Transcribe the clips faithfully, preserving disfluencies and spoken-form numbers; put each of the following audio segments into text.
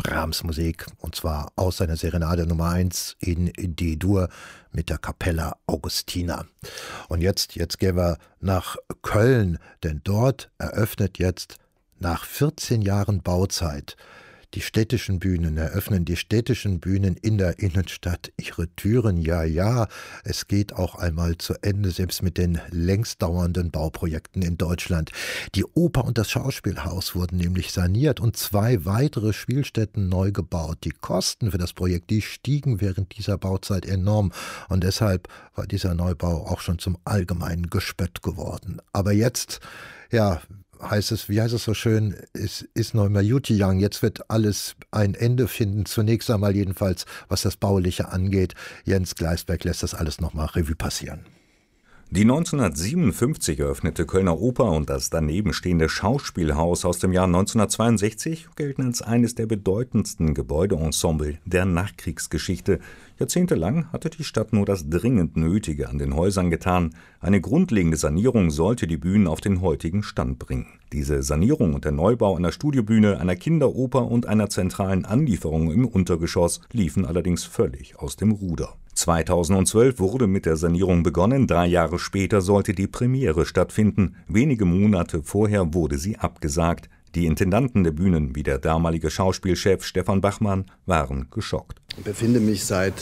Brahms Musik, und zwar aus seiner Serenade Nummer eins in D-Dur mit der Capella Augustina. Und jetzt, jetzt gehen wir nach Köln, denn dort eröffnet jetzt nach vierzehn Jahren Bauzeit die städtischen Bühnen, eröffnen die städtischen Bühnen in der Innenstadt ihre Türen. Ja, ja, es geht auch einmal zu Ende, selbst mit den längst dauernden Bauprojekten in Deutschland. Die Oper und das Schauspielhaus wurden nämlich saniert und zwei weitere Spielstätten neu gebaut. Die Kosten für das Projekt, die stiegen während dieser Bauzeit enorm und deshalb war dieser Neubau auch schon zum allgemeinen Gespött geworden. Aber jetzt, ja, heißt es, wie heißt es so schön, es ist noch immer Juti Young. Jetzt wird alles ein Ende finden, zunächst einmal jedenfalls, was das Bauliche angeht. Jens Gleisberg lässt das alles nochmal Revue passieren. Die neunzehnhundertsiebenundfünfzig eröffnete Kölner Oper und das daneben stehende Schauspielhaus aus dem Jahr neunzehnhundertzweiundsechzig gelten als eines der bedeutendsten Gebäudeensemble der Nachkriegsgeschichte. Jahrzehntelang hatte die Stadt nur das dringend Nötige an den Häusern getan. Eine grundlegende Sanierung sollte die Bühnen auf den heutigen Stand bringen. Diese Sanierung und der Neubau einer Studiobühne, einer Kinderoper und einer zentralen Anlieferung im Untergeschoss liefen allerdings völlig aus dem Ruder. zweitausendzwölf wurde mit der Sanierung begonnen, drei Jahre später sollte die Premiere stattfinden. Wenige Monate vorher wurde sie abgesagt. Die Intendanten der Bühnen, wie der damalige Schauspielchef Stefan Bachmann, waren geschockt. Ich befinde mich seit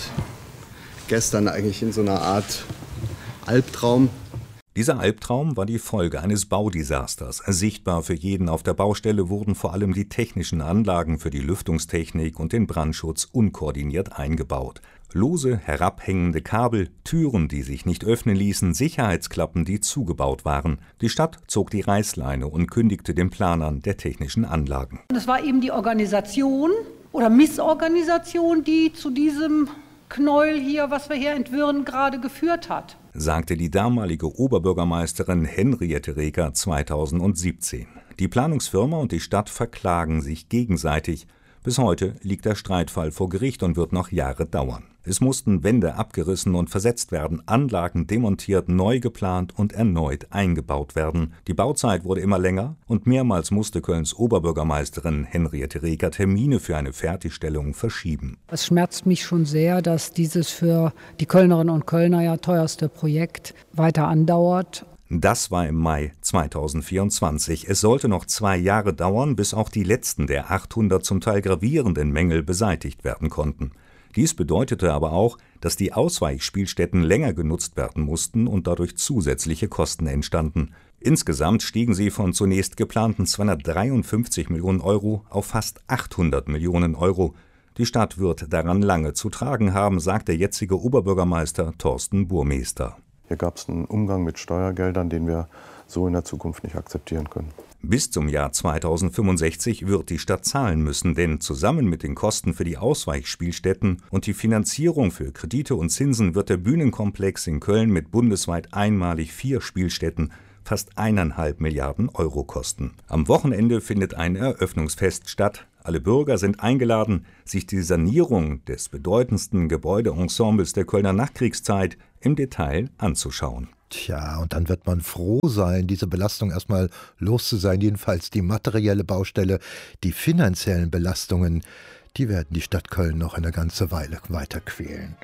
gestern eigentlich in so einer Art Albtraum. Dieser Albtraum war die Folge eines Baudesasters. Sichtbar für jeden auf der Baustelle wurden vor allem die technischen Anlagen für die Lüftungstechnik und den Brandschutz unkoordiniert eingebaut. Lose, herabhängende Kabel, Türen, die sich nicht öffnen ließen, Sicherheitsklappen, die zugebaut waren. Die Stadt zog die Reißleine und kündigte den Planern der technischen Anlagen. Es war eben die Organisation oder Missorganisation, die zu diesem Knäuel hier, was wir hier entwirren, gerade geführt hat, sagte die damalige Oberbürgermeisterin Henriette Reker zweitausendsiebzehn. Die Planungsfirma und die Stadt verklagen sich gegenseitig. Bis heute liegt der Streitfall vor Gericht und wird noch Jahre dauern. Es mussten Wände abgerissen und versetzt werden, Anlagen demontiert, neu geplant und erneut eingebaut werden. Die Bauzeit wurde immer länger und mehrmals musste Kölns Oberbürgermeisterin Henriette Reker Termine für eine Fertigstellung verschieben. Es schmerzt mich schon sehr, dass dieses für die Kölnerinnen und Kölner ja teuerste Projekt weiter andauert. Das war im Mai zweitausendvierundzwanzig. Es sollte noch zwei Jahre dauern, bis auch die letzten der achthundert zum Teil gravierenden Mängel beseitigt werden konnten. Dies bedeutete aber auch, dass die Ausweichspielstätten länger genutzt werden mussten und dadurch zusätzliche Kosten entstanden. Insgesamt stiegen sie von zunächst geplanten zweihundertdreiundfünfzig Millionen Euro auf fast achthundert Millionen Euro. Die Stadt wird daran lange zu tragen haben, sagt der jetzige Oberbürgermeister Thorsten Burmester. Hier gab es einen Umgang mit Steuergeldern, den wir so in der Zukunft nicht akzeptieren können. Bis zum Jahr zweitausendfünfundsechzig wird die Stadt zahlen müssen, denn zusammen mit den Kosten für die Ausweichspielstätten und die Finanzierung für Kredite und Zinsen wird der Bühnenkomplex in Köln mit bundesweit einmalig vier Spielstätten fast eineinhalb Milliarden Euro kosten. Am Wochenende findet ein Eröffnungsfest statt. Alle Bürger sind eingeladen, sich die Sanierung des bedeutendsten Gebäudeensembles der Kölner Nachkriegszeit im Detail anzuschauen. Tja, und dann wird man froh sein, diese Belastung erstmal los zu sein, jedenfalls die materielle Baustelle. Die finanziellen Belastungen, die werden die Stadt Köln noch eine ganze Weile weiter quälen.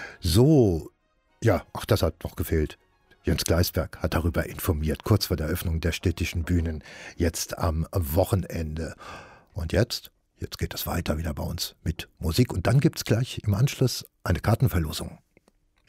So, ja, ach, das hat noch gefehlt. Jens Gleisberg hat darüber informiert, kurz vor der Eröffnung der städtischen Bühnen, jetzt am Wochenende. Und jetzt, jetzt geht es weiter wieder bei uns mit Musik. Und dann gibt es gleich im Anschluss eine Kartenverlosung.